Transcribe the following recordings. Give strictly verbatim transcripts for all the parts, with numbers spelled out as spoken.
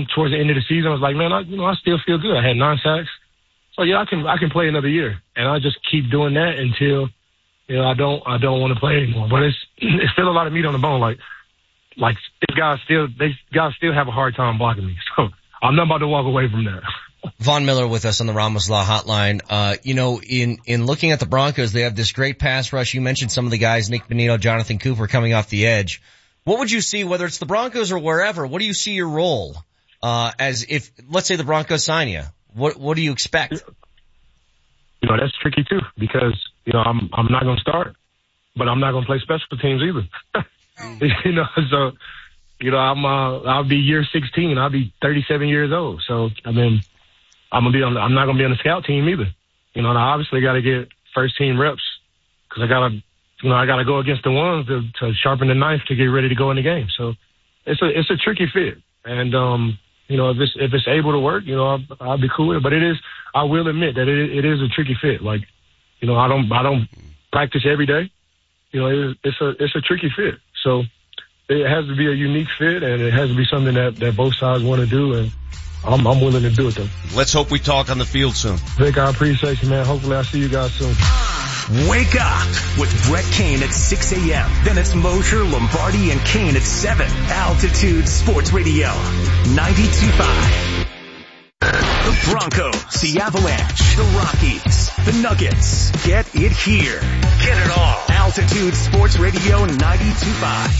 towards the end of the season, I was like, man, I, you know, I still feel good. I had nine sacks. So yeah, I can, I can play another year. And I just keep doing that until, you know, I don't, I don't want to play anymore. But it's, it's still a lot of meat on the bone. Like, like these guys still, they guys still have a hard time blocking me. So I'm not about to walk away from that. Von Miller with us on the Ramos Law Hotline. Uh, you know, in, in looking at the Broncos, they have this great pass rush. You mentioned some of the guys, Nick Bonito, Jonathan Cooper coming off the edge. What would you see, whether it's the Broncos or wherever, what do you see your role, uh, as if, let's say the Broncos sign you? What, what do you expect? You know, that's tricky too, because, you know, I'm, I'm not going to start, but I'm not going to play special teams either. You know, so, you know, I'm, uh, I'll be year sixteen. I'll be thirty-seven years old. So, I mean, I'm gonna be on. I'm not gonna be on the scout team either. You know, and I obviously got to get first team reps because I gotta, you know, I gotta go against the ones to, to sharpen the knife to get ready to go in the game. So it's a it's a tricky fit, and um, you know, if it's if it's able to work, you know, I'll, I'll be cool with it. But it is, I will admit that it it is a tricky fit. Like, you know, I don't I don't practice every day. You know, it is, it's a it's a tricky fit. So it has to be a unique fit, and it has to be something that that both sides want to do, and I'm, I'm willing to do it, though. Let's hope we talk on the field soon. Vic, I appreciate you, man. Hopefully I'll see you guys soon. Wake up with Brett Kane at six a.m. Then it's Mosher, Lombardi, and Kane at seven. Altitude Sports Radio, ninety-two point five. The Broncos, the Avalanche, the Rockies, the Nuggets. Get it here. Get it all. Altitude Sports Radio, ninety-two point five.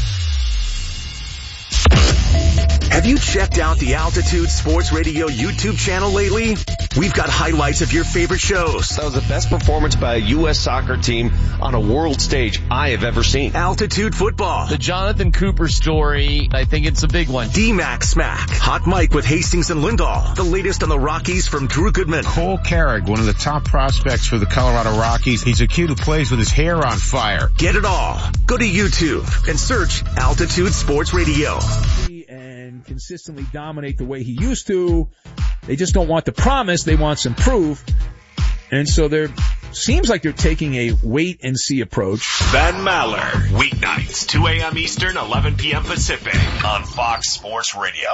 Have you checked out the Altitude Sports Radio YouTube channel lately? We've got highlights of your favorite shows. That was the best performance by a U S soccer team on a world stage I have ever seen. Altitude Football. The Jonathan Cooper story, I think it's a big one. D-Mac Smack. Hot Mike with Hastings and Lindahl. The latest on the Rockies from Drew Goodman. Cole Carrick, one of the top prospects for the Colorado Rockies. He's a kid who plays with his hair on fire. Get it all. Go to YouTube and search Altitude Sports Radio. And consistently dominate the way he used to. They just don't want the promise. They want some proof. And so there seems like they're taking a wait and see approach. Ben Maller, weeknights, two a.m. Eastern, eleven p.m. Pacific on Fox Sports Radio.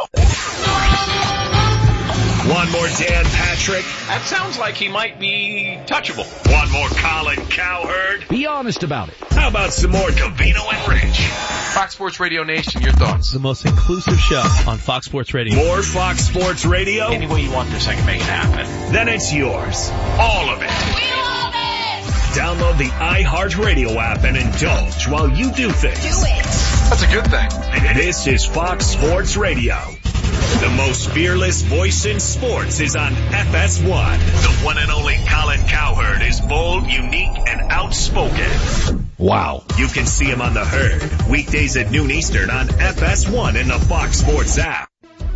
One more Dan Patrick. That sounds like he might be touchable. One more Colin Cowherd. Be honest about it. How about some more Covino and Rich? Fox Sports Radio Nation, your thoughts? The most inclusive show on Fox Sports Radio. More Fox Sports Radio? Any way you want this, I can make it happen. Then it's yours. All of it. We love it! Download the iHeartRadio app and indulge while you do things. Do it! That's a good thing. This is Fox Sports Radio. The most fearless voice in sports is on F S one. The one and only Colin Cowherd is bold, unique, and outspoken. Wow. You can see him on The Herd, weekdays at noon Eastern on F S one in the Fox Sports app.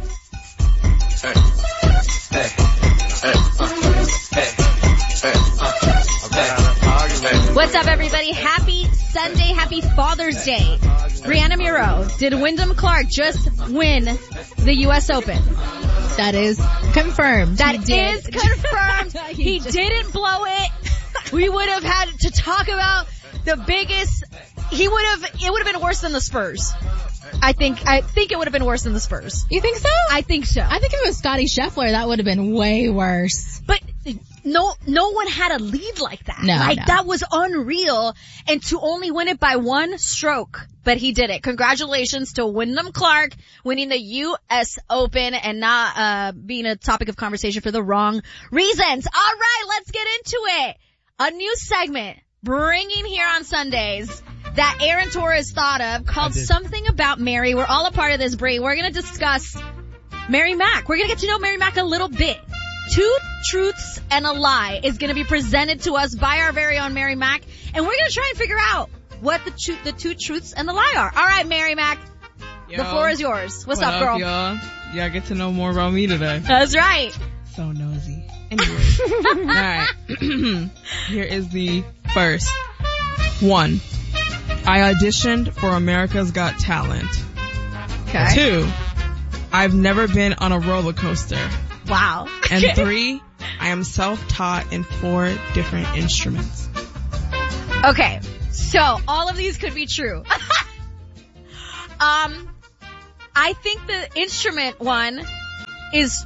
Hey, hey, hey, uh, hey, hey, uh, hey. What's up, everybody? Happy Sunday. Happy Father's Day. Brianna Muro, did Wyndham Clark just win the U S Open? That is confirmed. That is confirmed. he he didn't blow it. We would have had to talk about the biggest, he would have, it would have been worse than the Spurs. I think, I think it would have been worse than the Spurs. You think so? I think so. I think if it was Scottie Scheffler, that would have been way worse. But no, no one had a lead like that. No, like no. that was unreal. And to only win it by one stroke, but he did it. Congratulations to Wyndham Clark winning the U S Open and not, uh, being a topic of conversation for the wrong reasons. All right, let's get into it. A new segment bringing here on Sundays that Aaron Torres thought of called Something About Mary. We're all a part of this break. We're going to discuss Mary Mack. We're going to get to know Mary Mack a little bit. Two truths and a lie is going to be presented to us by our very own Mary Mack, and we're going to try and figure out what the, tr- the two truths and the lie are. All right, Mary Mack, Yo, the floor is yours. What's what up, girl? Up, y'all? Y'all get to know more about me today. That's right. So nosy. Anyway, all right. Here is the first one. I auditioned for America's Got Talent. Okay. Two, I've never been on a roller coaster. Wow. And three, I am self-taught in four different instruments. Okay, so all of these could be true. um, I think the instrument one is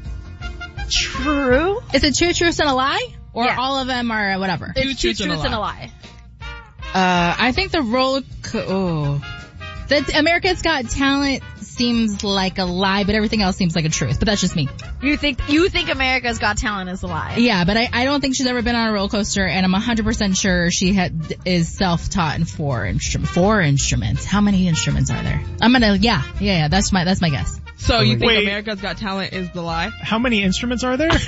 true. Is it two truths and a lie? Or Yeah. all of them are whatever? It's two truths and a lie. Uh, I think the roller co- oh. The America's Got Talent seems like a lie, but everything else seems like a truth. But that's just me. You think you think America's Got Talent is a lie? Yeah, but I, I don't think she's ever been on a roller coaster, and I'm one hundred percent sure she had, is self-taught in four instruments. Four instruments. How many instruments are there? I'm gonna, yeah, yeah, yeah, that's my, that's my guess. So you think Wait. America's Got Talent is the lie? How many instruments are there? I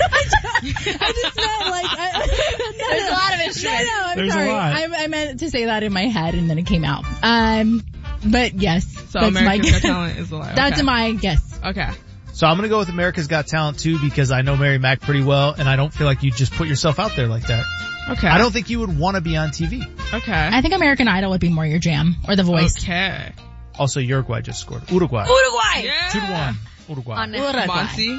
just meant like, I, no, There's no, a lot of instruments. No, no, I'm There's a sorry. lot. I, I meant to say that in my head, and then it came out. Um, but yes, So that's America's my Got guess. Talent is the lie. That's okay. my guess. Okay. So I'm gonna go with America's Got Talent too because I know Mary Mack pretty well and I don't feel like you just put yourself out there like that. Okay. I don't think you would want to be on T V. Okay. I think American Idol would be more your jam, or The Voice. Okay. Also, Uruguay just scored. Uruguay. Uruguay. Yeah. Two to one. Uruguay. On Uruguay. Monty.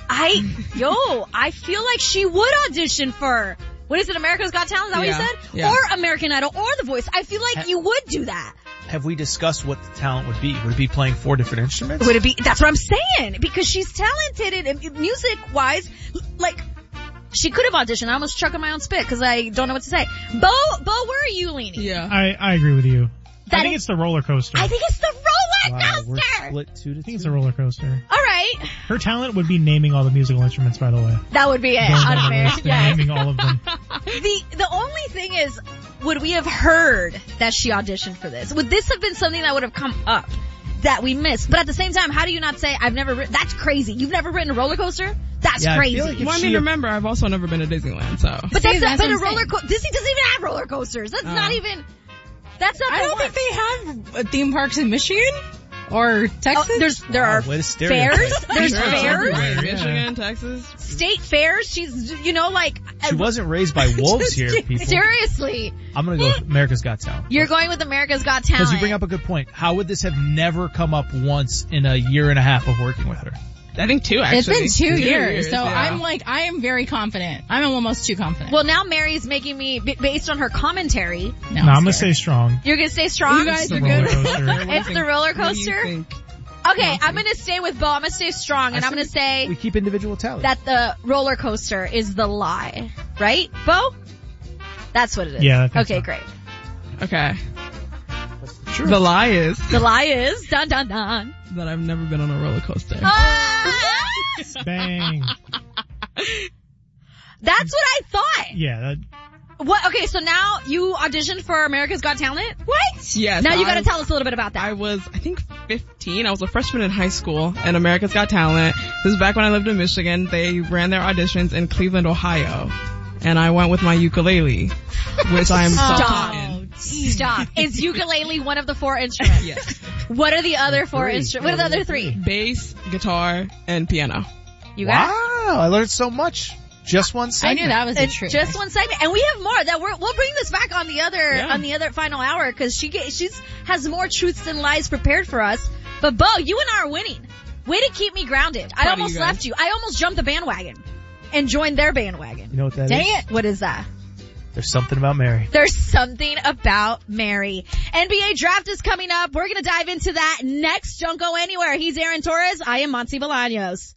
I yo, I feel like she would audition for what is it? America's Got Talent? Is that Yeah. what you said? Yeah. Or American Idol, or The Voice. I feel like you would do that. Have we discussed what the talent would be? Would it be playing four different instruments? Would it be? That's what I'm saying. Because she's talented and music wise, like. She could have auditioned. I almost chucked on my own spit because I don't know what to say. Bo, Bo, where are you leaning? Yeah. I, I agree with you. That I think is- it's the roller coaster. I think it's the roller Wow, coaster. we're split two to I think it's two. the roller coaster. All right, Her talent would be naming all the musical instruments, by the way. that would be it. Going down the Unfair. list and Yes. naming all of them. The the only thing is, would we have heard that she auditioned for this? Would this have been something that would have come up that we missed? But at the same time, how do you not say I've never written? That's crazy. You've never written a roller coaster? That's Yeah, I crazy. feel like if Well, I she mean, had- remember, I've also never been to Disneyland, so. but See, that's, that's but what a I'm roller saying. coaster. Disney doesn't even have roller coasters. That's Oh. not even. That's not. I the don't one. think they have uh, theme parks in Michigan or Texas. Oh, there's there are Wow, way to stereotype. fairs. There's Sure, fairs. everywhere. Yeah. Michigan, Texas. State fairs. She's you know like. She wasn't raised by wolves here, people. Seriously, I'm gonna go with America's Got Talent. you're going with America's Got Talent. Because you bring up a good point. How would this have never come up once in a year and a half of working with her? I think two, actually. It's been two, years, so yeah. I'm like, I am very confident. I'm almost too confident. Well, now Mary's making me, b- based on her commentary, no, No, I'm I'm gonna scared. stay strong. you're gonna stay strong? You guys It's the are roller good. coaster. What do you It's think? the roller What do you coaster? think? Okay, I'm gonna stay with Bo. I'm gonna stay strong, and I I'm gonna think say We keep individual talent. that the roller coaster is the lie. Right, Bo? That's what it is. Yeah, I think Okay, so. great. Okay. The lie is The lie is, dun dun dun. that I've never been on a roller coaster. Ah! Bang. That's what I thought. Yeah, that, What? Okay, so now you auditioned for America's Got Talent? What? Yes. Now you gotta I- tell us a little bit about that. I was, I think, fifteen. I was a freshman in high school, and America's Got Talent. This is back when I lived in Michigan. They ran their auditions in Cleveland, Ohio. And I went with my ukulele, which I am Stop. self-taught in. Stop. Is ukulele one of the four instruments? Yes. What are the other four Three. instruments? What are the other three? Bass, guitar, and piano. You got it? Wow, I learned so much. Just one I segment. knew that was the It's truth. just one segment, and we have more. That we're, we'll bring this back on the other Yeah. on the other final hour because she get, she's has more truths than lies prepared for us. But Bo, you and I are winning. Way to keep me grounded. I Proud of almost you guys. left you. I almost jumped the bandwagon and joined their bandwagon. You know what that is? Dang it! What is that? There's something about Mary. There's something about Mary. N B A draft is coming up. We're going to dive into that next. Don't go anywhere. He's Aaron Torres. I am Monty Bolaños.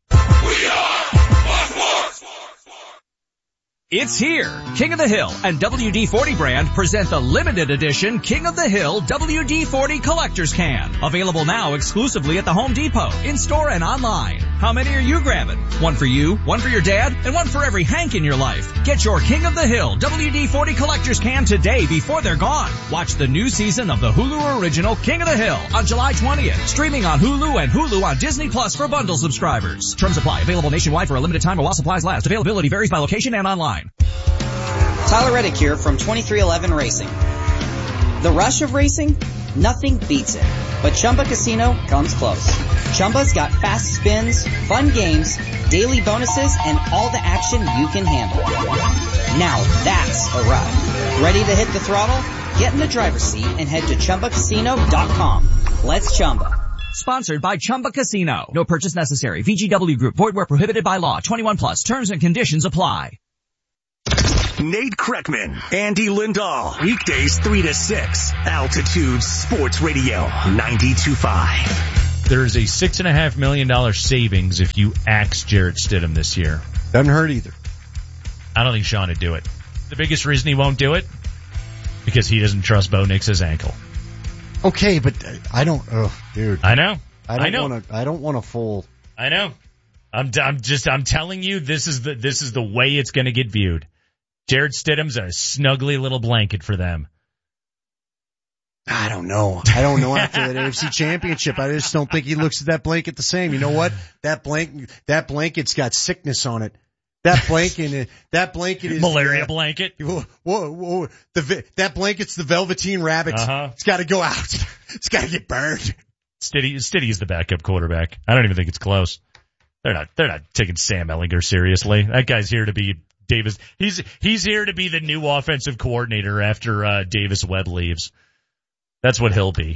It's here. King of the Hill and W D forty brand present the limited edition King of the Hill W D forty Collector's Can. Available now exclusively at the Home Depot, in-store and online. How many are you grabbing? One for you, one for your dad, and one for every Hank in your life. Get your King of the Hill W D forty Collector's Can today before they're gone. Watch the new season of the Hulu original King of the Hill on July twentieth. Streaming on Hulu and Hulu on Disney Plus for bundle subscribers. Terms apply. Available nationwide for a limited time while supplies last. Availability varies by location and online. Tyler Reddick here from twenty-three eleven Racing. The rush of racing? Nothing beats it. But Chumba Casino comes close. Chumba's got fast spins, fun games, daily bonuses, and all the action you can handle. Now that's a ride. Ready to hit the throttle? Get in the driver's seat and head to Chumba Casino dot com. Let's Chumba. Sponsored by Chumba Casino. No purchase necessary. V G W Group. Void where prohibited by law. twenty-one plus. Terms and conditions apply. Nate Kreckman, Andy Lindahl, weekdays three to six, Altitude Sports Radio, ninety-two point five. there is a six and a half million dollar savings if you axe Jarrett Stidham this year. Doesn't hurt either. I don't think Sean would do it. The biggest reason he won't do it? Because he doesn't trust Bo Nix's ankle. Okay, but I don't, oh, dude. I know. I don't I know. want to, I don't want a full. I know. I'm, I'm just, I'm telling you, this is the, this is the way it's going to get viewed. Jarrett Stidham's a snuggly little blanket for them. I don't know. I don't know after that A F C Championship. I just don't think he looks at that blanket the same. You know what? That blanket, that blanket's got sickness on it. That blanket, that blanket is malaria uh, blanket. Whoa, whoa, whoa. The that blanket's the Velveteen Rabbit. Uh-huh. It's got to go out. It's got to get burned. Stiddy, Stiddy is the backup quarterback. I don't even think it's close. They're not. They're not taking Sam Ehlinger seriously. That guy's here to be Davis. He's he's here to be the new offensive coordinator after uh, Davis Webb leaves. That's what he'll be.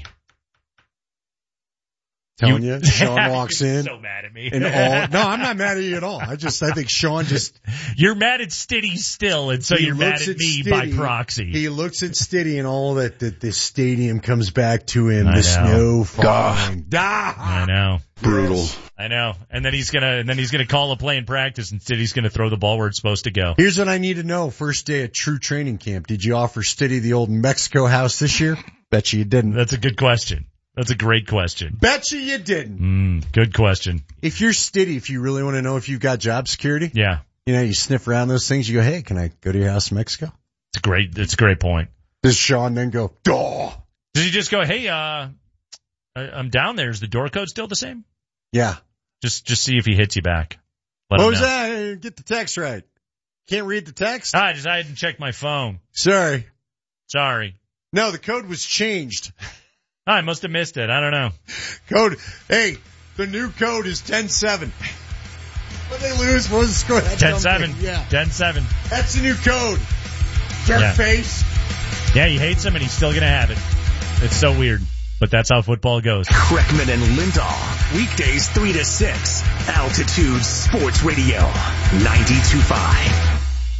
Telling you, you Sean walks in. So mad at me. And all, no, I'm not mad at you at all. I just, I think Sean just. You're mad at Stiddy still, and so you're mad at, at me Stiddy, by proxy. He looks at Stiddy and all that, that this stadium comes back to him. I the know. snow falling. I know. Brutal. Yes. I know. And then he's gonna, and then he's gonna call a play in practice, and Stiddy's gonna throw the ball where it's supposed to go. Here's what I need to know. First day at true training camp. Did you offer Stiddy the old Mexico house this year? Bet you you didn't. That's a good question. That's a great question. Bet you you didn't. Mm, good question. If you're Stiddy, if you really want to know if you've got job security, yeah, you know, you sniff around those things. You go, hey, can I go to your house in Mexico? It's a great. It's a great point. Does Sean then go, duh? Does he just go, hey, uh, I'm down there. Is the door code still the same? Yeah. Just, just see if he hits you back. Let what was know. that? Get the text right. Can't read the text? I just, I didn't check my phone. Sorry. Sorry. No, the code was changed. I must have missed it. I don't know. Code. Hey, the new code is ten seven. When they lose, what was the score? ten seven. Yeah. ten seven. That's the new code. Jerk yeah. face. Yeah, he hates him and he's still going to have it. It's so weird, but that's how football goes. Kreckman and Lindahl. Weekdays three to six. Altitude Sports Radio. ninety-two point five.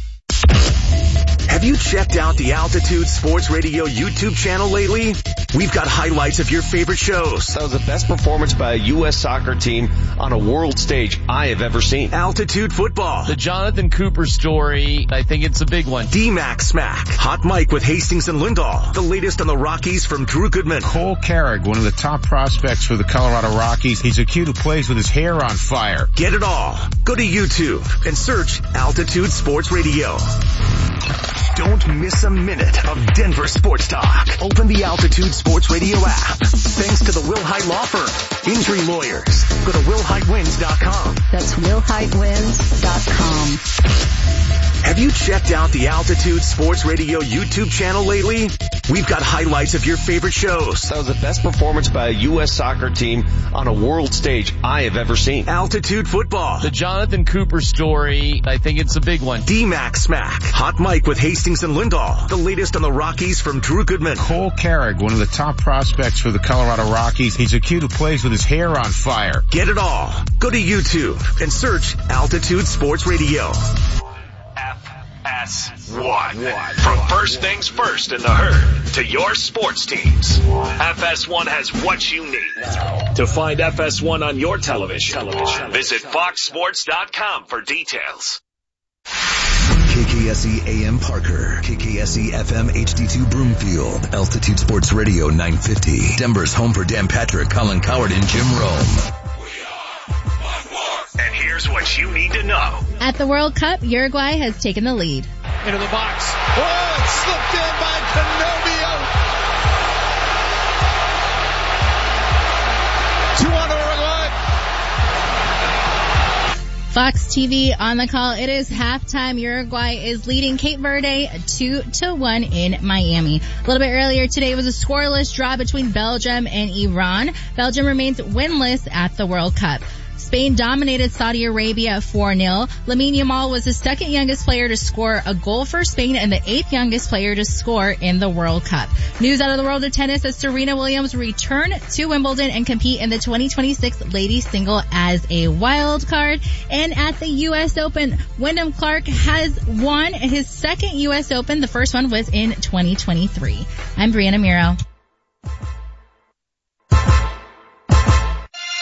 Have you checked out the Altitude Sports Radio YouTube channel lately? We've got highlights of your favorite shows. That was the best performance by a U S soccer team on a world stage I have ever seen. Altitude Football. The Jonathan Cooper story, I think it's a big one. D-Mac Smack. Hot Mike with Hastings and Lindahl. The latest on the Rockies from Drew Goodman. Cole Carrick, one of the top prospects for the Colorado Rockies. He's a kid who plays with his hair on fire. Get it all. Go to YouTube and search Altitude Sports Radio. Don't miss a minute of Denver sports talk. Open the Altitude Sports Radio app. Thanks to the Will Hite Law Firm. Injury lawyers. Go to will hite wins dot com. That's will hite wins dot com. Have you checked out the Altitude Sports Radio YouTube channel lately? We've got highlights of your favorite shows. That was the best performance by a U S soccer team on a world stage I have ever seen. Altitude Football. The Jonathan Cooper story, I think it's a big one. D-Mac Smack. Hot Mike with Hastings and Lindahl. The latest on the Rockies from Drew Goodman. Cole Carrick, one of the top prospects for the Colorado Rockies. He's a kid who plays with his hair on fire. Get it all. Go to YouTube and search Altitude Sports Radio. F S one. From first things first in the herd to your sports teams. F S one has what you need. To find F S one on your television, television. visit fox sports dot com for details. K K S E A M Parker, K K S E F M H D two Broomfield, Altitude Sports Radio nine fifty, Denver's home for Dan Patrick, Colin Coward, and Jim Rome. And here's what you need to know. At the World Cup, Uruguay has taken the lead. Into the box. Oh, it slipped in by Canobio. Two on Uruguay. Fox T V on the call. It is halftime. Uruguay is leading Cape Verde two to one in Miami. A little bit earlier today, it was a scoreless draw between Belgium and Iran. Belgium remains winless at the World Cup. Spain dominated Saudi Arabia four nil. Lamine Yamal was the second youngest player to score a goal for Spain and the eighth youngest player to score in the World Cup. News out of the world of tennis as Serena Williams return to Wimbledon and compete in the twenty twenty-six ladies single as a wild card. And at the U S Open, Wyndham Clark has won his second U S Open. The first one was in twenty twenty-three. I'm Brianna Miro.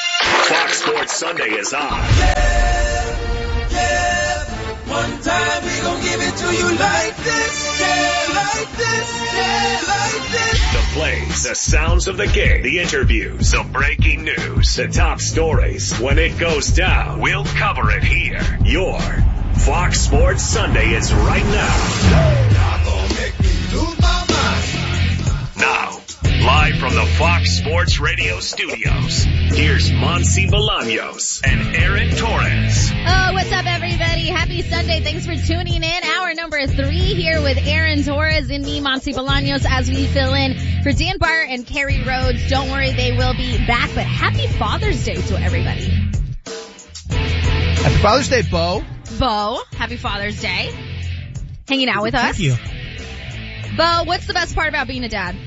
Sunday is on. Yeah, yeah. One time we gon' give it to you like this. Yeah, like this. Yeah, like this. The plays, the sounds of the game, the interviews, the breaking news, the top stories. When it goes down, we'll cover it here. Your Fox Sports Sunday is right now. Y'all gon' make me lose my mind. Now, live from the Fox Sports Radio studios, here's Monsi Bolaños and Aaron Torres. Oh, what's up, everybody? Happy Sunday. Thanks for tuning in. Hour number three here with Aaron Torres and me, Monsi Bolaños, as we fill in for Dan Barr and Kerry Rhodes. Don't worry, they will be back, but happy Father's Day to everybody. Happy Father's Day, Bo. Bo, happy Father's Day. Hanging out with us. Thank you. Bo, what's the best part about being a dad?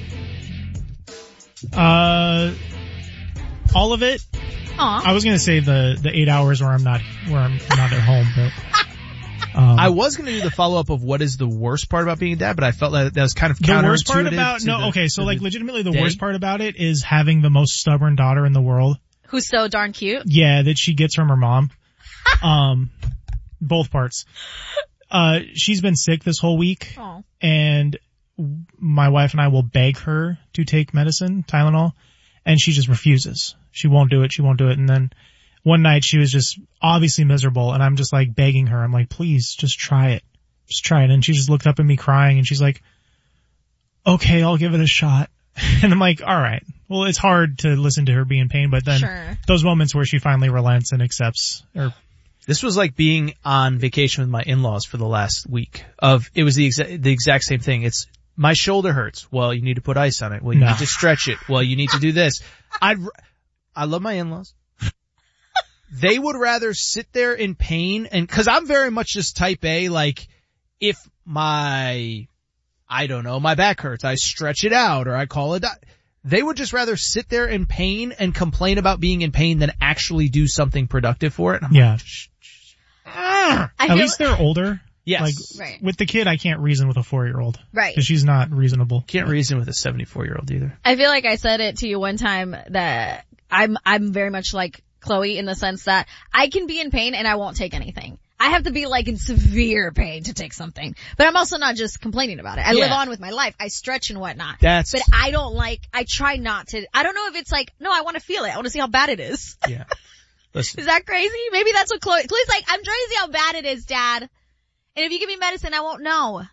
Uh, all of it. Aw. I was gonna say the the eight hours where I'm not where I'm not at home, but um, I was going to do the follow-up of what is the worst part about being a dad, but I felt that that was kind of the worst part counterintuitive about to no. the- Okay, so to like the legitimately the day. worst part about it is having the most stubborn daughter in the world. Who's so darn cute? Yeah, that she gets from her mom. Um, both parts. Uh, she's been sick this whole week, Oh. and my wife and I will beg her to take medicine, Tylenol, and she just refuses. She won't do it. She won't do it. And then one night she was just obviously miserable, and I'm just like begging her. I'm like, please, just try it. Just try it. And she just looked up at me crying, and she's like, okay, I'll give it a shot. And I'm like, all right. Well, it's hard to listen to her be in pain, but then Sure. those moments where she finally relents and accepts, or This was like being on vacation with my in-laws for the last week. Of it was the exact the exact same thing. It's my shoulder hurts. Well, you need to put ice on it. Well, you No. need to stretch it. Well, you need to do this. I I love my in-laws. They would rather sit there in pain, and because I'm very much just type A. Like if my I don't know my back hurts, I stretch it out or I call it. doc- They would just rather sit there in pain and complain about being in pain than actually do something productive for it. And I'm yeah. like, I At feel- least they're older. Yes. Like Right. with the kid, I can't reason with a four-year-old. Right. Because she's not reasonable. Can't reason with a seventy-four-year-old either. I feel like I said it to you one time that I'm, I'm very much like Chloe in the sense that I can be in pain and I won't take anything. I have to be like in severe pain to take something. But I'm also not just complaining about it. I Yeah. live on with my life. I stretch and whatnot. That's- But I don't like, I try not to, I don't know if it's like, no, I want to feel it. I want to see how bad it is. Yeah. Listen. Is that crazy? Maybe that's what Chloe, Chloe's like, I'm trying to see how bad it is, Dad. And if you give me medicine, I won't know.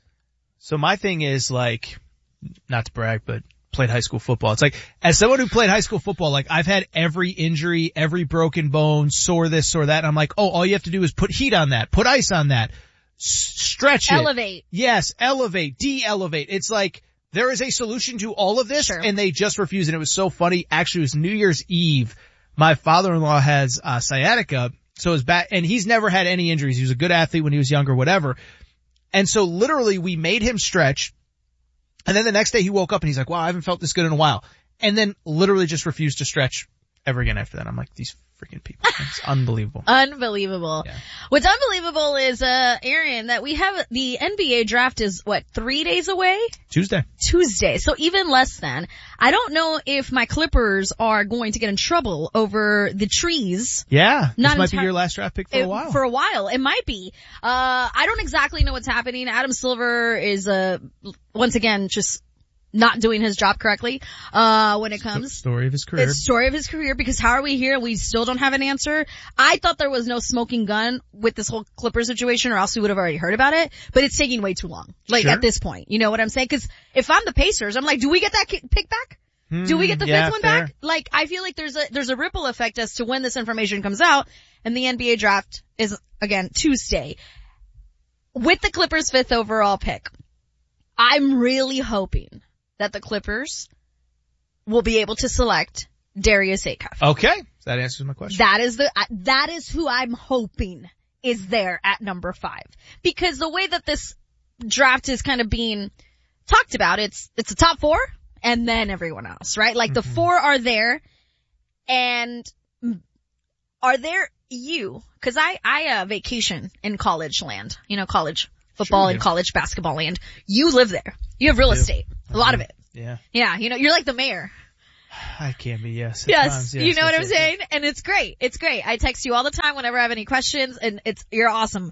So my thing is like, not to brag, but played high school football. It's like, as someone who played high school football, like I've had every injury, every broken bone, sore this, sore that. And I'm like, oh, all you have to do is put heat on that, put ice on that, s- stretch it. Elevate. Yes, elevate, de-elevate. It's like, there is a solution to all of this, Sure. and they just refuse. And it was so funny. Actually, it was New Year's Eve. My father-in-law has uh, sciatica, so his back, and he's never had any injuries. He was a good athlete when he was younger, whatever. And so literally we made him stretch. And then the next day he woke up and he's like, wow, I haven't felt this good in a while. And then literally just refused to stretch ever again after that. I'm like, these freaking people. It's unbelievable. Unbelievable. Yeah. What's unbelievable is, uh, Aaron, that we have the N B A draft is what, three days away? Tuesday. Tuesday. So even less than. I don't know if my Clippers are going to get in trouble over the trees. Yeah. This Not might be enti- your last draft pick for It- a while. For a while. It might be. Uh, I don't exactly know what's happening. Adam Silver is, uh, once again, just not doing his job correctly, uh, when it comes. Story of his career. It's story of his career, because how are we here? We still don't have an answer. I thought there was no smoking gun with this whole Clipper situation, or else we would have already heard about it, but it's taking way too long. Like Sure. at this point, you know what I'm saying? Cause if I'm the Pacers, I'm like, do we get that ki- pick back? Do we get the Hmm, yeah, fifth one fair. back? Like, I feel like there's a, there's a ripple effect as to when this information comes out, and the N B A draft is, again, Tuesday. With the Clippers' fifth overall pick, I'm really hoping that the Clippers will be able to select Darius Acuff. Okay. That answers my question. That is the, uh, that is who I'm hoping is there at number five. Because the way that this draft is kind of being talked about, it's, it's a top four and then everyone else, right? Like the Mm-hmm. four are there, and are there you, cause I, I, uh, vacation in college land, you know, college football Sure you and do. college basketball land. You live there. You have real I do. estate. A lot of it. Yeah. Yeah. You know, you're like the mayor. I can be, yes. At Yes, times, yes, you know what yes, I'm yes, saying? And it's great. It's great. I text you all the time whenever I have any questions, and it's, you're awesome.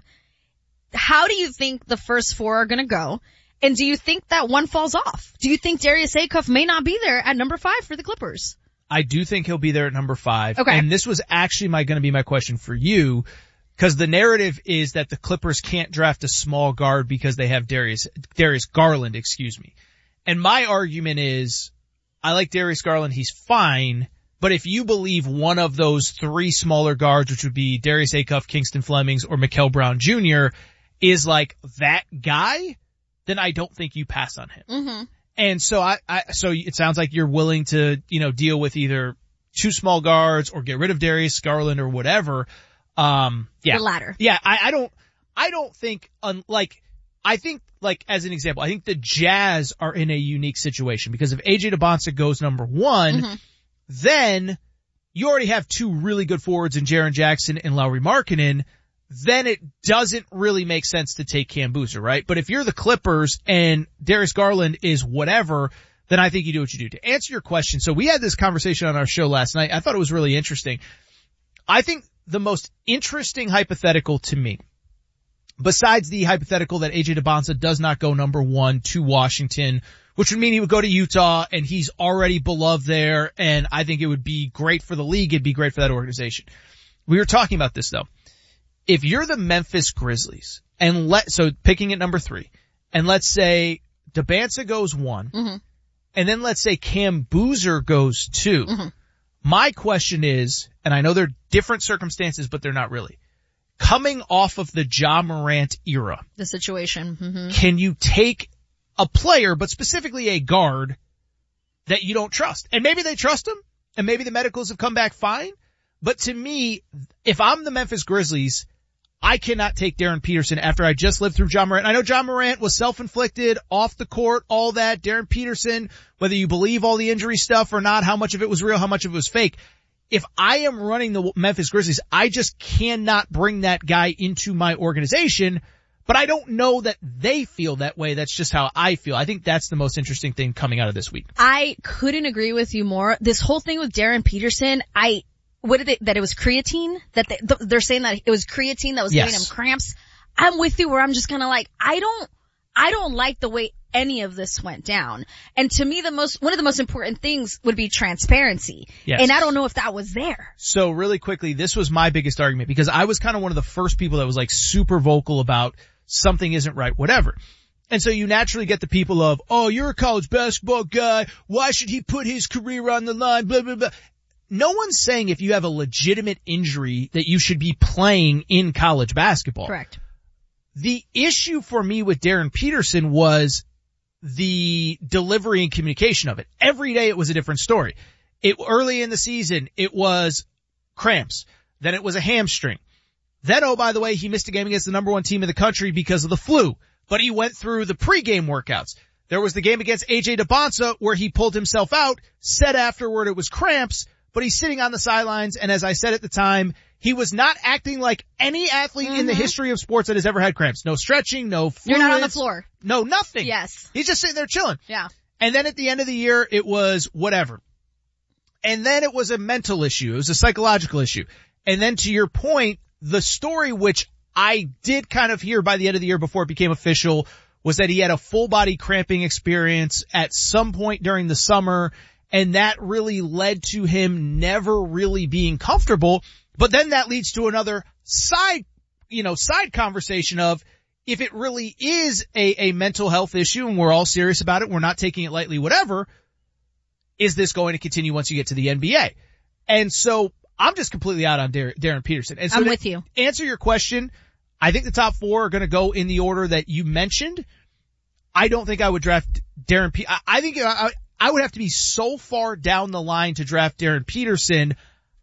How do you think the first four are gonna go? And do you think that one falls off? Do you think Darius Acuff may not be there at number five for the Clippers? I do think he'll be there at number five. Okay. And this was actually my going to be my question for you, because the narrative is that the Clippers can't draft a small guard because they have Darius Darius Garland, excuse me. And my argument is, I like Darius Garland, he's fine, but if you believe one of those three smaller guards, which would be Darius Acuff, Kingston Flemings, or Mikal Brown Junior, is like that guy, then I don't think you pass on him. Mm-hmm. And so I, I, so it sounds like you're willing to, you know, deal with either two small guards or get rid of Darius Garland or whatever. Um, yeah. The latter. Yeah, I, I don't, I don't think, un, like, I think, like, as an example, I think the Jazz are in a unique situation because if A J DeBonsa goes number one, Mm-hmm. then you already have two really good forwards in Jaren Jackson and Lauri Markkanen. Then it doesn't really make sense to take Cam Boozer, right? But if you're the Clippers and Darius Garland is whatever, then I think you do what you do. To answer your question, so we had this conversation on our show last night. I thought it was really interesting. I think the most interesting hypothetical to me, besides the hypothetical that A J DeBonsa does not go number one to Washington, which would mean he would go to Utah and he's already beloved there, and I think it would be great for the league. It'd be great for that organization. We were talking about this though. If you're the Memphis Grizzlies and let, so picking at number three, and let's say DeBonsa goes one, Mm-hmm. and then let's say Cam Boozer goes two. Mm-hmm. My question is, and I know they're different circumstances, but they're not really. Coming off of the Ja Morant era, The situation. Mm-hmm. can you take a player, but specifically a guard, that you don't trust? And maybe they trust him, and maybe the medicals have come back fine, but to me, if I'm the Memphis Grizzlies, I cannot take Darren Peterson after I just lived through Ja Morant. I know Ja Morant was self-inflicted, off the court, all that. Darren Peterson, whether you believe all the injury stuff or not, how much of it was real, how much of it was fake. If I am running the Memphis Grizzlies, I just cannot bring that guy into my organization, but I don't know that they feel that way. That's just how I feel. I think that's the most interesting thing coming out of this week. I couldn't agree with you more. This whole thing with Darren Peterson, I, what did they, that it was creatine? That they, they're saying that it was creatine that was Yes. giving him cramps. I'm with you where I'm just kind of like, I don't, I don't like the way any of this went down. And to me, the most, one of the most important things would be transparency. Yes. And I don't know if that was there. So really quickly, this was my biggest argument because I was kind of one of the first people that was like super vocal about something isn't right, whatever. And so you naturally get the people of, oh, you're a college basketball guy. Why should he put his career on the line? Blah, blah, blah. No one's saying if you have a legitimate injury that you should be playing in college basketball. Correct. The issue for me with Darren Peterson was the delivery and communication of it. Every day it was a different story. It early in the season, it was cramps. Then it was a hamstring. Then, oh, by the way, he missed a game against the number one team in the country because of the flu, but he went through the pregame workouts. There was the game against A J DeBonsa where he pulled himself out, said afterward it was cramps, but he's sitting on the sidelines, and as I said at the time, he was not acting like any athlete mm-hmm. in the history of sports that has ever had cramps. No stretching, no fluids. You're not on the floor. No, nothing. Yes. He's just sitting there chilling. Yeah. And then at the end of the year, it was whatever. And then it was a mental issue. It was a psychological issue. And then to your point, the story which I did kind of hear by the end of the year before it became official was that he had a full body cramping experience at some point during the summer, and that really led to him never really being comfortable. But then that leads to another side, you know, side conversation of if it really is a, a mental health issue and we're all serious about it, we're not taking it lightly, whatever, is this going to continue once you get to the N B A? And so I'm just completely out on Dar- Darren Peterson. And so I'm to with you. Answer your question. I think the top four are going to go in the order that you mentioned. I don't think I would draft Darren Pe- I, I think I, I would have to be so far down the line to draft Darren Peterson.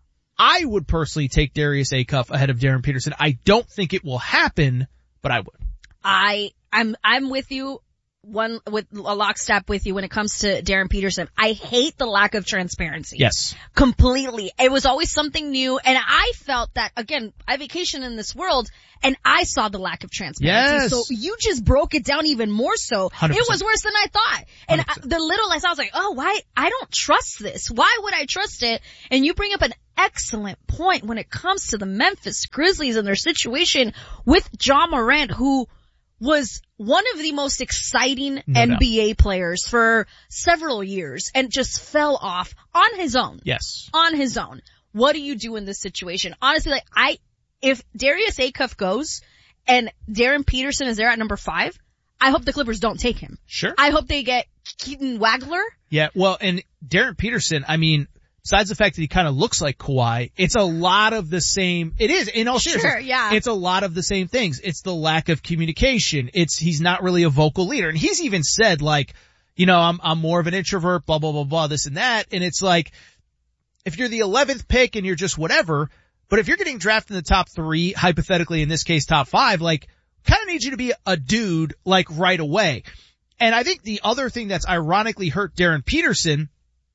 I would personally take Darius Acuff ahead of Darren Peterson. I don't think it will happen, but I would. I, I'm, I'm with you one with a lockstep with you when it comes to Darren Peterson. I hate the lack of transparency. Yes. Completely. It was always something new, and I felt that, again, I vacation in this world, and I saw the lack of transparency. Yes. So you just broke it down even more so. one hundred percent. It was worse than I thought. And I, the little I saw, I was like, oh, why? I don't trust this. Why would I trust it? And you bring up an excellent point when it comes to the Memphis Grizzlies and their situation with Ja Morant, who was one of the most exciting No N B A doubt. players for several years and just fell off on his own. Yes. On his own. What do you do in this situation? Honestly, like, I, if Darius Acuff goes and Darren Peterson is there at number five, I hope the Clippers don't take him. Sure. I hope they get Keaton Wagler. Yeah, well, and Darren Peterson, I mean, besides the fact that he kind of looks like Kawhi, it's a lot of the same, it is, in all seriousness. Sure, yeah. It's a lot of the same things. It's the lack of communication. It's, he's not really a vocal leader. And he's even said like, you know, I'm, I'm more of an introvert, blah, blah, blah, blah, this and that. And it's like, if you're the eleventh pick and you're just whatever, but if you're getting drafted in the top three, hypothetically in this case top five, like, kind of need you to be a dude, like, right away. And I think the other thing that's ironically hurt Darren Peterson,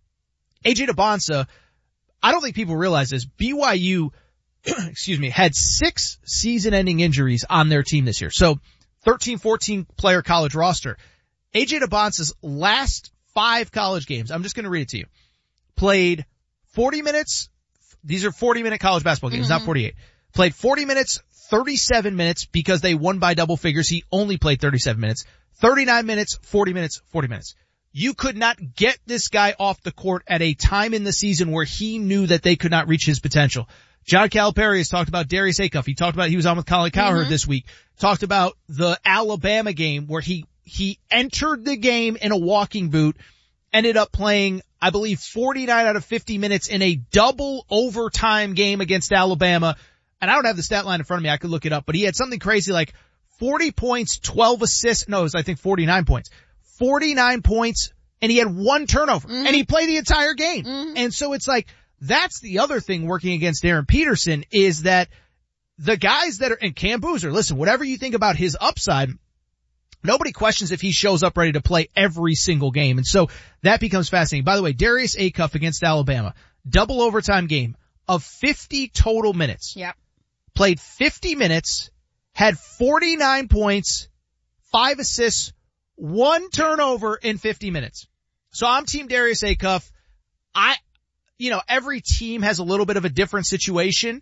A J Debonsa, I don't think people realize this. B Y U, excuse me, had six season-ending injuries on their team this year. So thirteen, fourteen player college roster. A J Debonsa's last five college games, I'm just going to read it to you, played forty minutes. These are forty minute college basketball games, mm-hmm. not forty-eight. Played forty minutes, thirty-seven minutes because they won by double figures. He only played thirty-seven minutes, thirty-nine minutes, forty minutes, forty minutes. You could not get this guy off the court at a time in the season where he knew that they could not reach his potential. John Calipari has talked about Darius Acuff. He talked about, he was on with Colin Cowherd mm-hmm. this week. Talked about the Alabama game where he, he entered the game in a walking boot, ended up playing, I believe, forty-nine out of fifty minutes in a double overtime game against Alabama. And I don't have the stat line in front of me. I could look it up, but he had something crazy like forty points, twelve assists. No, it was, I think, forty-nine points. forty-nine points, and he had one turnover, mm-hmm. and he played the entire game. Mm-hmm. And so it's like, that's the other thing working against Darren Peterson is that the guys that are, and Cam Boozer, listen, whatever you think about his upside, nobody questions if he shows up ready to play every single game. And so that becomes fascinating. By the way, Darius Acuff against Alabama, double overtime game of fifty total minutes. Yep. Played fifty minutes, had forty-nine points, five assists, one turnover in fifty minutes. So I'm team Darius Acuff. I, you know, every team has a little bit of a different situation.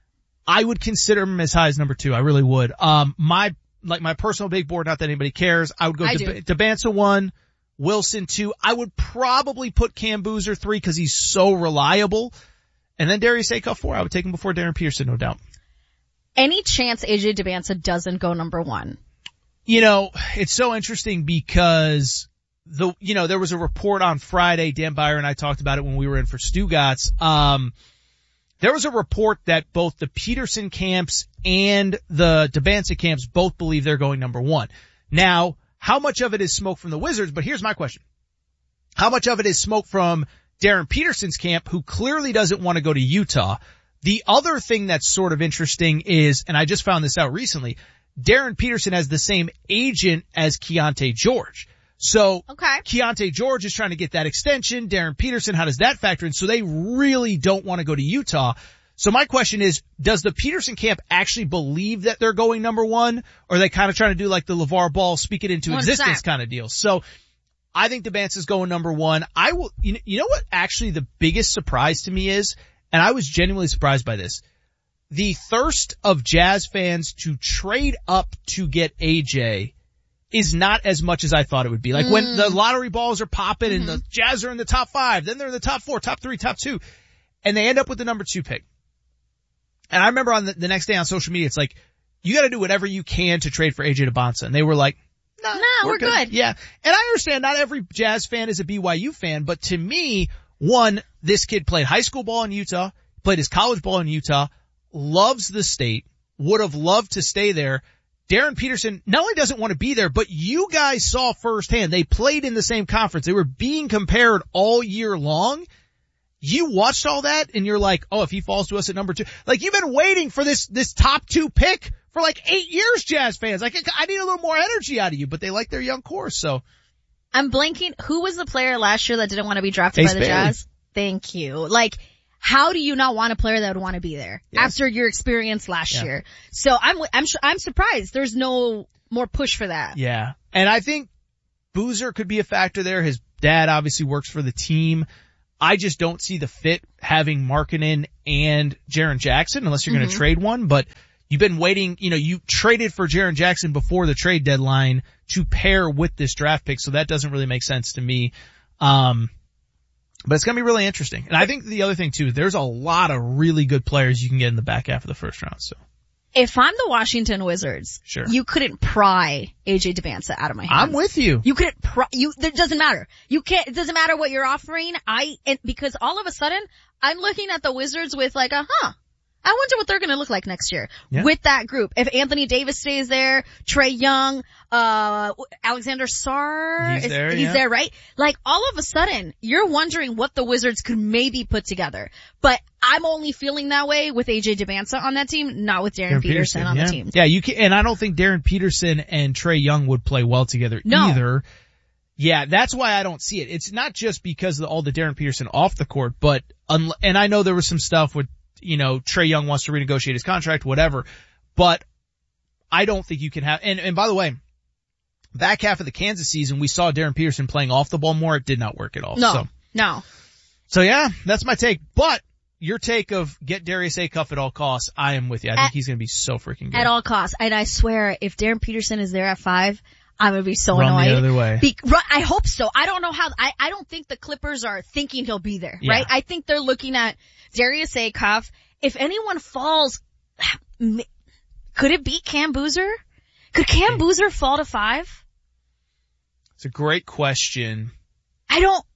I would consider him as high as number two. I really would. Um, my, like my personal big board, not that anybody cares. I would go to Debonsa one, Wilson two. I would probably put Cam Boozer three because he's so reliable. And then Darius Acuff four. I would take him before Darren Peterson, no doubt. Any chance A J Debonsa doesn't go number one? You know, it's so interesting because the, you know, there was a report on Friday. Dan Byer and I talked about it when we were in for Stugatz. Um, there was a report that both the Peterson camps and the Debonsa camps both believe they're going number one. Now, how much of it is smoke from the Wizards? But here's my question. How much of it is smoke from Darren Peterson's camp, who clearly doesn't want to go to Utah? The other thing that's sort of interesting is, and I just found this out recently, Darren Peterson has the same agent as Keontae George. So okay. Keontae George is trying to get that extension. Darren Peterson, how does that factor in? So they really don't want to go to Utah. So my question is, does the Peterson camp actually believe that they're going number one? Or are they kind of trying to do like the LeVar Ball speak it into one existence hundred percent kind of deal? So I think Debonsa is going number one. I will, you know, you know what actually the biggest surprise to me is, and I was genuinely surprised by this, the thirst of Jazz fans to trade up to get A J is not as much as I thought it would be. Like mm. when the lottery balls are popping mm-hmm. and the Jazz are in the top five, then they're in the top four, top three, top two, and they end up with the number two pick. And I remember on the, the next day on social media, it's like, you gotta do whatever you can to trade for A J Debonsa. And they were like, no, nah, we're, we're good. good. Yeah. And I understand not every Jazz fan is a B Y U fan, but to me, one, this kid played high school ball in Utah, played his college ball in Utah, loves the state, would have loved to stay there. Darren Peterson not only doesn't want to be there, but you guys saw firsthand. They played in the same conference. They were being compared all year long. You watched all that and you're like, oh, if he falls to us at number two, like you've been waiting for this, this top two pick for like eight years, Jazz fans. Like, I need a little more energy out of you, but they like their young core, so. I'm blanking. Who was the player last year that didn't want to be drafted Ace by the Bailey. Jazz? Thank you. Like, how do you not want a player that would want to be there Yeah. after your experience last Yeah. year? So I'm, I'm, su- I'm surprised there's no more push for that. Yeah. And I think Boozer could be a factor there. His dad obviously works for the team. I just don't see the fit having Markkanen and Jaren Jackson unless you're going to Mhm. trade one, but you've been waiting, you know, you traded for Jaren Jackson before the trade deadline to pair with this draft pick, so that doesn't really make sense to me. Um, but it's going to be really interesting. And I think the other thing too, there's a lot of really good players you can get in the back half of the first round, so. If I'm the Washington Wizards, Sure. you couldn't pry A J Debanza out of my hands. I'm with you. You couldn't pry, you, it doesn't matter. You can't, it doesn't matter what you're offering. I, and because all of a sudden, I'm looking at the Wizards with like a, huh, I wonder what they're gonna look like next year Yeah. with that group. If Anthony Davis stays there, Trae Young, uh, Alexander Sarr, He's is- there, he's yeah. there, right? Like all of a sudden, you're wondering what the Wizards could maybe put together. But I'm only feeling that way with A J Debanza on that team, not with Darren, Darren Peterson, on yeah. the team. Yeah, you can, and I don't think Darren Peterson and Trae Young would play well together No. either. Yeah, that's why I don't see it. It's not just because of all the Darren Peterson off the court, but, un- and I know there was some stuff with, you know, Trae Young wants to renegotiate his contract, whatever, but I don't think you can have, and, and by the way, back half of the Kansas season, we saw Darren Peterson playing off the ball more. It did not work at all. No, So, no. so yeah, that's my take. But your take of get Darius Acuff at all costs, I am with you. I think At- he's going to be so freaking good. At all costs. And I swear, if Darren Peterson is there at five, I'm gonna be so Run the annoyed. other way. Be- ru- I hope so. I don't know how, I, I don't think the Clippers are thinking he'll be there, Yeah. right? I think they're looking at Darius Acuff. If anyone falls, could it be Cam Boozer? Could Cam Boozer fall to five? It's a great question. I don't,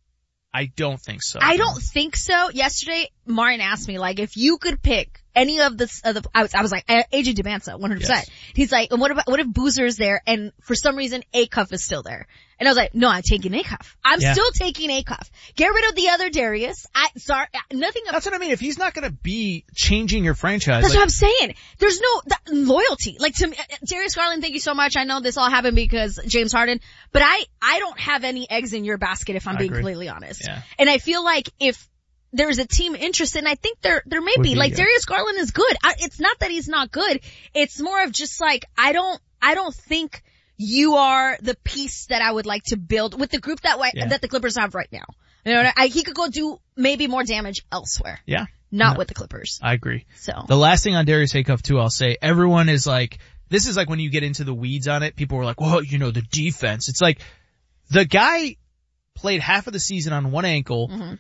I don't think so. I don't think so. Yesterday, Martin asked me, like, if you could pick any of the, of the I was, I was like, A J Debanza, one hundred percent. Yes. He's like, and what about, what if Boozer's there and for some reason Acuff is still there? And I was like, no, I'm taking Acuff. I'm Yeah. still taking Acuff. Get rid of the other Darius. I, sorry, nothing. That's what I mean. If he's not going to be changing your franchise, That's like, what I'm saying. There's no that, loyalty. Like to me, Darius Garland, thank you so much. I know this all happened because James Harden, but I, I don't have any eggs in your basket if I'm I being agree. completely honest. Yeah. And I feel like if there's a team interested, and I think there, there may Would be, be, like yeah. Darius Garland is good. I, it's not that he's not good. It's more of just like, I don't, I don't think you are the piece that I would like to build with the group that way, Yeah. that the Clippers have right now. You know, I, he could go do maybe more damage elsewhere. yeah, Not No. with the Clippers. I agree. So. The last thing on Darius Acuff too, I'll say, everyone is like, this is like when you get into the weeds on it, people were like, well, you know, the defense. It's like, the guy played half of the season on one ankle, Mm-hmm.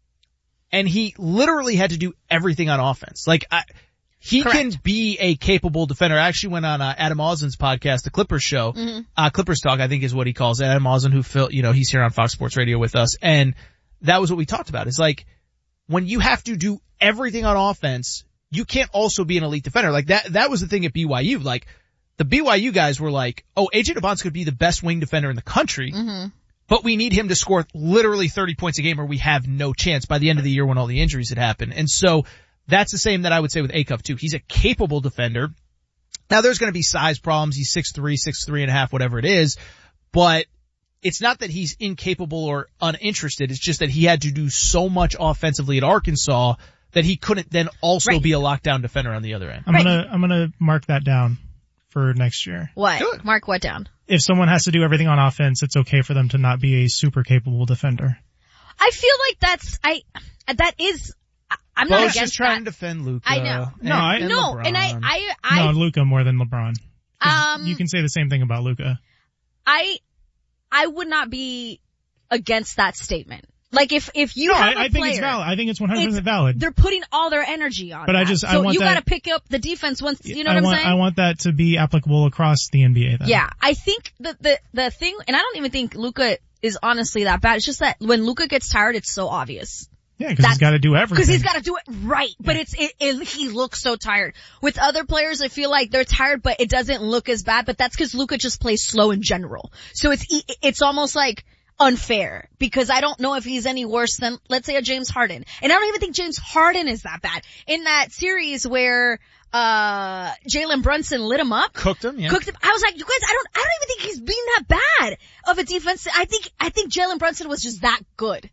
and he literally had to do everything on offense. Like, I, he Correct. can be a capable defender. I actually went on uh, Adam Oslin's podcast, the Clippers show, Mm-hmm. uh, Clippers Talk, I think is what he calls it. Adam Oslin, who Phil, you know, he's here on Fox Sports Radio with us, and that was what we talked about. It's like, when you have to do everything on offense, you can't also be an elite defender. Like that, that was the thing at B Y U. Like, the B Y U guys were like, oh, A J Debanza could be the best wing defender in the country, Mm-hmm. but we need him to score literally thirty points a game or we have no chance by the end of the year when all the injuries had happened. And so that's the same that I would say with Acuff too. He's a capable defender. Now there's going to be size problems. He's six three, six three and a half, whatever it is, but it's not that he's incapable or uninterested. It's just that he had to do so much offensively at Arkansas that he couldn't then also Right. be a lockdown defender on the other end. I'm gonna, I'm gonna mark that down for next year. What? Mark what down? If someone has to do everything on offense, it's okay for them to not be a super capable defender. I feel like that's, I, that is, I- I'm not Bo's against just trying that. to defend Luka. I know. And, No, I- and No, and I, LeBron. I, I, no, Luka more than LeBron. 'Cause Um, you can say the same thing about Luka. I, I would not be against that statement. Like if, if you No, have a I, I think it's player, valid. I think it's one hundred percent it's- valid. they're putting all their energy on But I that. just- so I want you that- gotta pick up the defense once, you know I what I'm want, saying? I want that to be applicable across the N B A then. Yeah, I think the, the, the thing, and I don't even think Luka is honestly that bad. It's just that when Luka gets tired, it's so obvious. Yeah, cause he's gotta do everything. Because he's got to do it right, but it's it, it, he looks so tired. With other players, I feel like they're tired, but it doesn't look as bad. But that's because Luka just plays slow in general, so it's it's almost like unfair because I don't know if he's any worse than, let's say, a James Harden, and I don't even think James Harden is that bad. In that series where uh, Jalen Brunson lit him up. Cooked him, yeah. Cooked him. I was like, you guys, I don't, I don't even think he's been that bad of a defense. I think, I think Jalen Brunson was just that good.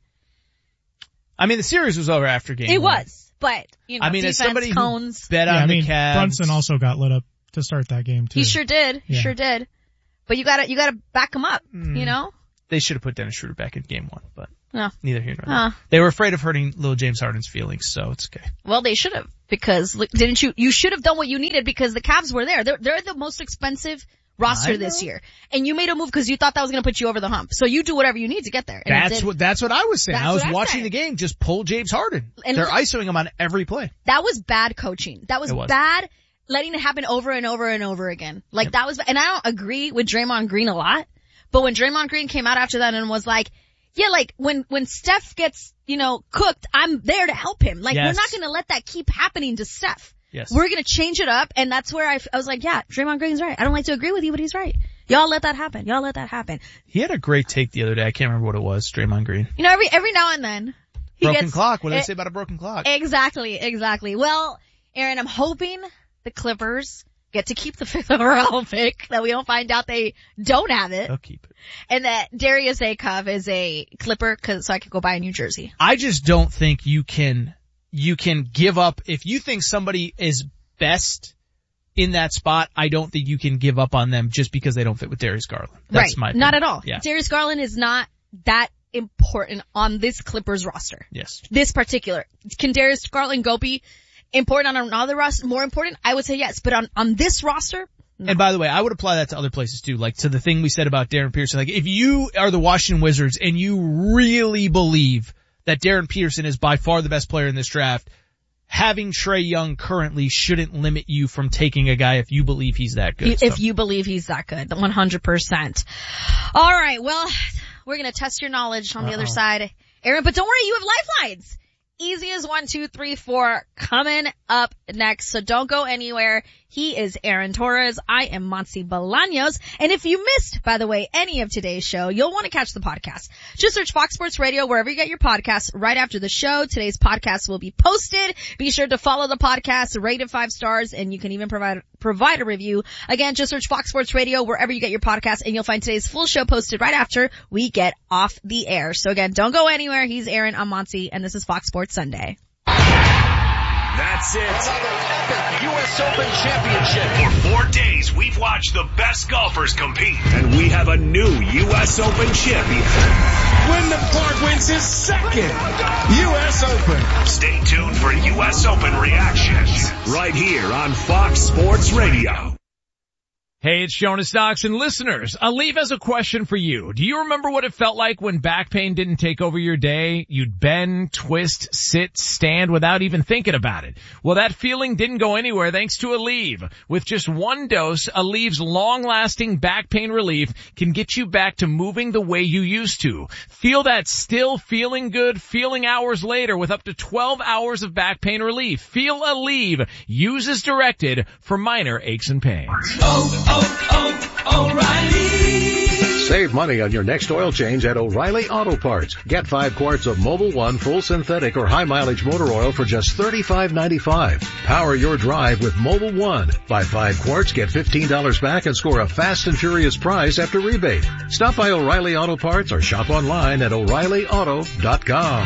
I mean, the series was over after game It one. was, but, you know, I mean, defense, as somebody cones. who bet yeah, on I mean, the Cavs. Brunson also got lit up to start that game too. He sure did. He Yeah. sure did. But you gotta, you gotta back him up, Mm. you know? They should have put Dennis Schroeder back in game one, but No. neither here nor Uh. there. They were afraid of hurting little James Harden's feelings, so it's okay. Well, they should have, because look, didn't you, you should have done what you needed because the Cavs were there. They're, they're the most expensive roster I this know. year. And you made a move because you thought that was gonna put you over the hump. So you do whatever you need to get there. And it That's did. what, that's what I was saying. That's I was what I'm watching saying. the game, just pull James Harden. And They're look- ISOing him on every play. That was bad coaching. That was, It was. bad letting it happen over and over and over again. Like Yep. that was, and I don't agree with Draymond Green a lot, but when Draymond Green came out after that and was like, yeah, like when, when Steph gets, you know, cooked, I'm there to help him. Like Yes. we're not going to let that keep happening to Steph. Yes. We're going to change it up. And that's where I, I was like, yeah, Draymond Green's right. I don't like to agree with you, but he's right. Y'all let that happen. Y'all let that happen. He had a great take the other day. I can't remember what it was. Draymond Green. You know, every, every now and then he Broken gets, clock. What did eh, they say about a broken clock? Exactly, exactly. Well, Aaron, I'm hoping the Clippers get to keep the fifth overall pick, that we don't find out they don't have it. They'll keep it. And that Darius Akov is a Clipper, cause so I can go buy a New Jersey. I just don't think you can, you can give up. If you think somebody is best in that spot, I don't think you can give up on them just because they don't fit with Darius Garland. That's right. my opinion. Not at all. Yeah. Darius Garland is not that important on this Clippers roster. Yes. This particular. Can Darius Garland go be important on another roster? More important? I would say yes. But on, on this roster, And by the way, I would apply that to other places too, like to the thing we said about Darren Peterson. Like if you are the Washington Wizards and you really believe that Darren Peterson is by far the best player in this draft, having Trae Young currently shouldn't limit you from taking a guy if you believe he's that good. if so. you believe he's that good, one hundred percent. All right. Well, we're going to test your knowledge on the other Uh-oh. side, Aaron, but don't worry. You have lifelines. Easy as one, two, three, four coming up next. So don't go anywhere. He is Aaron Torres. I am Monty Bolaños. And if you missed, by the way, any of today's show, you'll want to catch the podcast. Just search Fox Sports Radio wherever you get your podcasts right after the show. Today's podcast will be posted. Be sure to follow the podcast, rate it five stars, and you can even provide provide a review. Again, just search Fox Sports Radio wherever you get your podcast, and you'll find today's full show posted right after we get off the air. So again, don't go anywhere. He's Aaron, I'm Monty, and this is Fox Sports Sunday. That's it. Another epic U S Open championship. For four days, we've watched the best golfers compete. And we have a new U S Open champion. Wyndham Clark wins his second U S Open. Stay tuned for U S Open reactions. Right here on Fox Sports Radio. Hey, it's Jonas Doxson. Listeners, Aleve has a question for you. Do you remember what it felt like when back pain didn't take over your day? You'd bend, twist, sit, stand without even thinking about it. Well, that feeling didn't go anywhere thanks to Aleve. With just one dose, Aleve's long-lasting back pain relief can get you back to moving the way you used to. Feel that still feeling good feeling hours later with up to twelve hours of back pain relief. Feel Aleve. Use as directed for minor aches and pains. Oh, oh, oh, O'Reilly. Save money on your next oil change at O'Reilly Auto Parts. Get five quarts of Mobil One full synthetic or high mileage motor oil for just thirty-five ninety-five. Power your drive with Mobil One. Buy five quarts, get fifteen dollars back and score a fast and furious prize after rebate. Stop by O'Reilly Auto Parts or shop online at O'Reilly Auto dot com.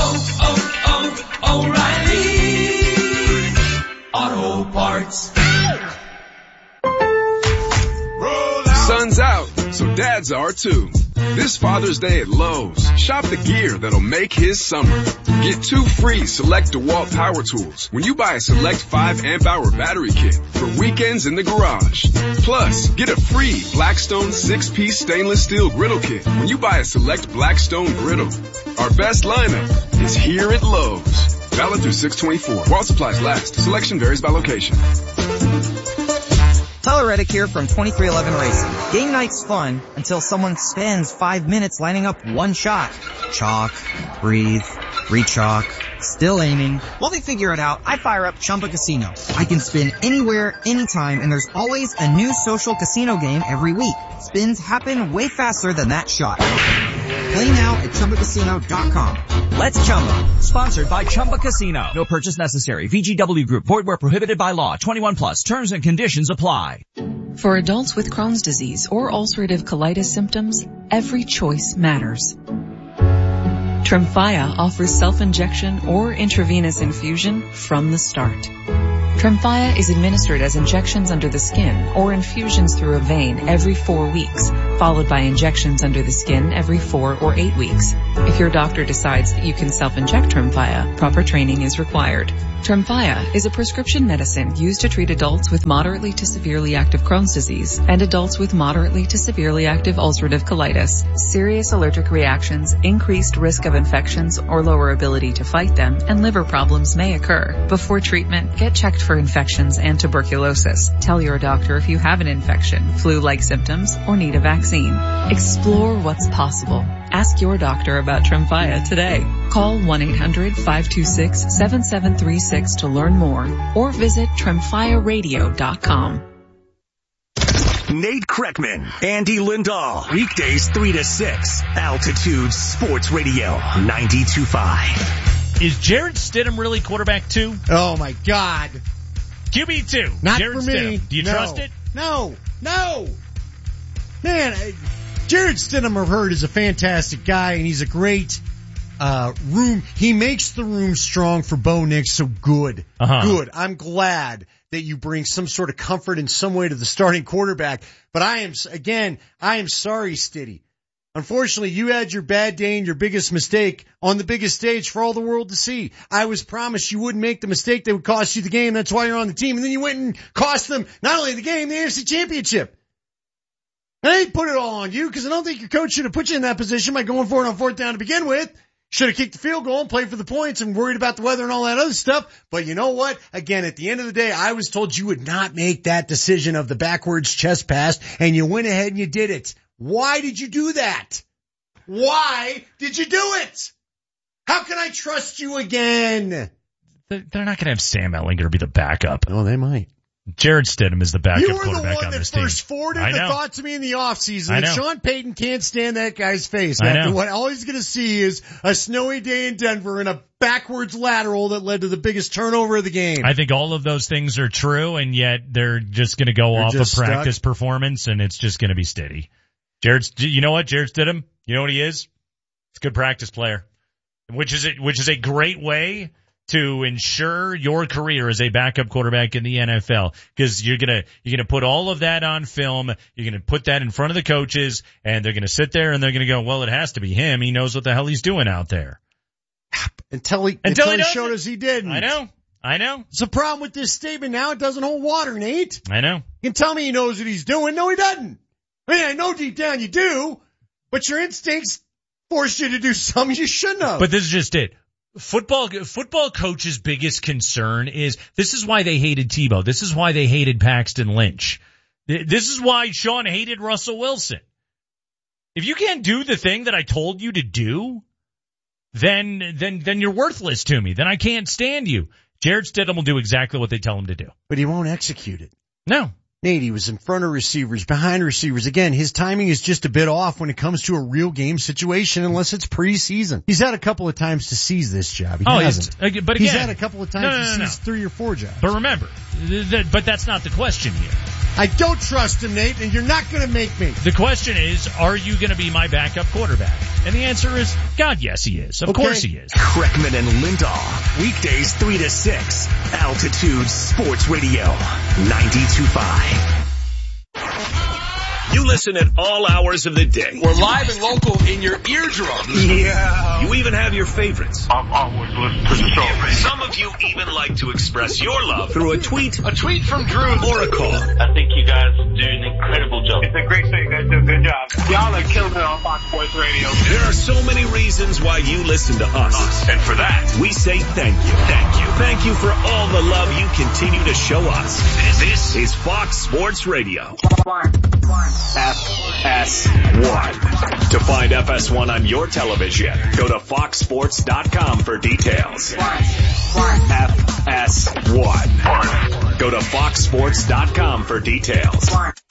Oh, oh, oh, O'Reilly Auto Parts. Sun's out, so dads are too. This Father's Day at Lowe's, shop the gear that'll make his summer. Get two free Select DeWalt power tools when you buy a Select five amp hour battery kit for weekends in the garage. Plus, get a free Blackstone six piece stainless steel griddle kit when you buy a Select Blackstone griddle. Our best lineup is here at Lowe's. Valid through six twenty-four. While supplies last. Selection varies by location. Tyler Reddick here from twenty-three eleven Racing. Game night's fun until someone spends five minutes lining up one shot. Chalk, breathe, re-chalk, still aiming. While they figure it out, I fire up Chumba Casino. I can spin anywhere, anytime, and there's always a new social casino game every week. Spins happen way faster than that shot. Play now at Chumba Casino dot com. Let's Chumba. Sponsored by Chumba Casino. No purchase necessary. V G W Group. Void where prohibited by law. twenty-one plus. Terms and conditions apply. For adults with Crohn's disease or ulcerative colitis symptoms, every choice matters. Tremfya offers self-injection or intravenous infusion from the start. Tremfya is administered as injections under the skin or infusions through a vein every four weeks, followed by injections under the skin every four or eight weeks. If your doctor decides that you can self-inject Tremfya, proper training is required. Tremfya is a prescription medicine used to treat adults with moderately to severely active Crohn's disease and adults with moderately to severely active ulcerative colitis. Serious allergic reactions, increased risk of infections or lower ability to fight them, and liver problems may occur. Before treatment, get checked for infections and tuberculosis. Tell your doctor if you have an infection, flu-like symptoms, or need a vaccine. Explore what's possible. Ask your doctor about Tremfya today. Call one eight hundred five two six seven seven three six to learn more or visit tremfya radio dot com. Nate Kreckman, Andy Lindahl, weekdays three to six, Altitude Sports Radio ninety-two point five. Is Jarrett Stidham really quarterback two? Oh my God. Q B two. Not Jarrett for me. Stidham. Do you no. trust it? No. No. Man, I, Jarrett Stidham, I've heard, is a fantastic guy, and he's a great uh room. He makes the room strong for Bo Nix, so good. Uh-huh. Good. I'm glad that you bring some sort of comfort in some way to the starting quarterback. But I am, again, I am sorry, Stiddy. Unfortunately, you had your bad day and your biggest mistake on the biggest stage for all the world to see. I was promised you wouldn't make the mistake that would cost you the game. That's why you're on the team. And then you went and cost them not only the game, the A F C Championship. I ain't put it all on you because I don't think your coach should have put you in that position by going for it on fourth down to begin with. Should have kicked the field goal and played for the points and worried about the weather and all that other stuff. But you know what? Again, at the end of the day, I was told you would not make that decision of the backwards chest pass, and you went ahead and you did it. Why did you do that? Why did you do it? How can I trust you again? They're not going to have Sam Ehlinger be the backup. Oh, they might. Jared Stidham is the backup you were quarterback the one on that this team. first forwarded I the know. thought to me in the offseason I that know. Sean Payton can't stand that guy's face. I After know. what all he's going to see is a snowy day in Denver and a backwards lateral that led to the biggest turnover of the game. I think all of those things are true, and yet they're just going to go They're off of just practice stuck. performance, and it's just going to be steady. Jared, you know what? Jared Stidham, you know what he is? He's a good practice player, which is a, which is a great way to ensure your career as a backup quarterback in the N F L, because you're gonna you're gonna put all of that on film. You're gonna put that in front of the coaches, and they're gonna sit there and they're gonna go, "Well, it has to be him. He knows what the hell he's doing out there." Until he, Until until he he does showed it. us he didn't. I know, I know. It's a problem with this statement now. It doesn't hold water, Nate. I know. You can tell me he knows what he's doing. No, he doesn't. I mean, I know deep down you do, but your instincts force you to do something you shouldn't have. But this is just it. Football, football coach's biggest concern is, this is why they hated Tebow. This is why they hated Paxton Lynch. This is why Sean hated Russell Wilson. If you can't do the thing that I told you to do, then, then, then you're worthless to me. Then I can't stand you. Jared Stidham will do exactly what they tell him to do. But he won't execute it. No. Nate, he was in front of receivers, behind receivers. Again, his timing is just a bit off when it comes to a real game situation unless it's preseason. He's had a couple of times to seize this job. He oh, hasn't. But again, He's had a couple of times no, no, to no, no. seize three or four jobs. But remember, th- th- but that's not the question here. I don't trust him, Nate, and you're not going to make me. The question is, are you going to be my backup quarterback? And the answer is, God, yes, he is. Of Okay. course he is. Kreckman and Lindahl, weekdays three to six, Altitude Sports Radio ninety-two point five. You listen at all hours of the day. We're live and local in your eardrums. Yeah. You even have your favorites. I'm always listening to the show. Some of you even like to express your love through a tweet, A tweet from Drew. or a call. I think you guys do an incredible job. It's a great show. You guys do a good job. Y'all are killing it on Fox Sports Radio. There are so many reasons why you listen to us. And for that, we say thank you. Thank you. Thank you for all the love you continue to show us. This is Fox Sports Radio. F S one. To find F S one on your television, go to fox sports dot com for details. F S one. Go to fox sports dot com for details.